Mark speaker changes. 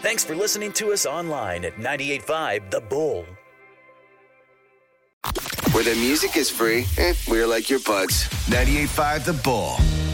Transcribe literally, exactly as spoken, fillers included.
Speaker 1: Thanks for listening to us online at ninety-eight point five The Bull.
Speaker 2: Where the music is free, eh, we're like your buds.
Speaker 3: ninety-eight point five The Bull.